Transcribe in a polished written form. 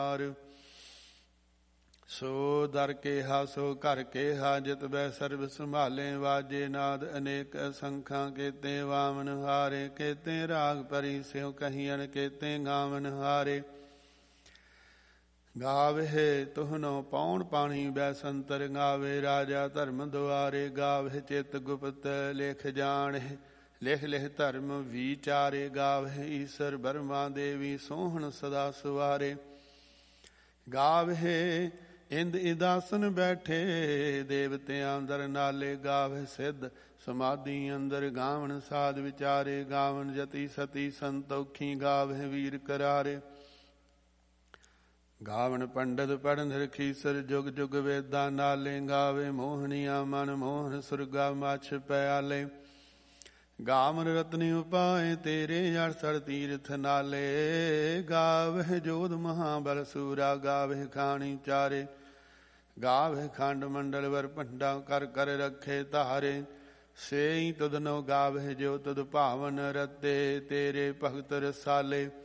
ਸੋ ਦਰ ਕੇਹਾ ਸੋ ਘਰ ਕੇਹਾ, ਜਿਤ ਬੈ ਸਰਬ ਸੰਭਾਲੇ। ਵਾਜੇ ਨਾਦ ਅਨੇਕ ਅਸੰਖਾਂ, ਕੇਤੇ ਵਾਮਨ ਹਾਰੇ। ਕੇਤੇ ਰਾਗ ਪਰੀ ਸਿਉ ਕਹੀਅਣ, ਕੇਤੇ ਗਾਵਨ ਹਾਰੇ। ਗਾਵਹਿ ਤੁਹਨੋ ਪੌਣ ਪਾਣੀ ਬੈ ਸੰਤਰ, ਗਾਵੇ ਰਾਜਾ ਧਰਮ ਦੁਆਰੇ। ਗਾਵਹਿ ਚਿਤ ਗੁਪਤ ਲਿਖ ਜਾਣਹਿ, ਲਿਖ ਲਿਖ ਧਰਮ ਵਿਚਾਰੇ। ਗਾਵਹਿ ਈਸਰ ਬਰਮਾ ਦੇਵੀ, ਸੋਹਣ ਸਦਾ ਸੁਵਾਰੇ। ਗਾਵਹਿ ਇੰਦ ਇਦਾਸਨ ਬੈਠੇ, ਦੇਵਤਿਆਂ ਅੰਦਰ ਨਾਲੇ। ਗਾਵਹਿ ਸਿੱਧ ਸਮਾਧੀ ਅੰਦਰ, ਗਾਵਨ ਸਾਧ ਵਿਚਾਰੇ। ਗਾਵਨ ਜਤੀ ਸਤੀ ਸੰਤੋਖੀ, ਗਾਵਹਿ ਵੀਰ ਕਰਾਰੇ। ਗਾਵਨ ਪੰਡਤ ਪੜ੍ਹਨ ਰਖੀਸਰ, ਜੁਗ ਜੁਗ ਵੇਦਾਂ ਨਾਲੇ। ਗਾਵੇ ਮੋਹਣੀਆਂ ਮਨ ਮੋਹਨ, ਸੁਰਗਾ ਮਛ ਪਿਆਲੇ। ਗਾਵਨ ਰਤਨੀ ਉਪਾਏ ਤੇਰੇ, 68 ਤੀਰਥ ਨਾਲੇ। ਗਾਵਹਿ ਜੋਧ ਮਹਾਬਲ ਸੂਰਾ, ਗਾਵਹਿ ਖਾਣੀ ਚਾਰੇ। ਗਾਵਹਿ ਖੰਡ ਮੰਡਲ ਵਰ ਭੰਡਾ, ਕਰ ਕਰ ਰੱਖੇ ਧਾਰੇ। ਸੇਈ ਤੁਧਨੋ ਗਾਵਹਿ, ਜੋ ਤੁਧ ਭਾਵਨ ਰਤੇ। ਤੇਰੇ ਭਗਤ ਰਸਾਲੇ।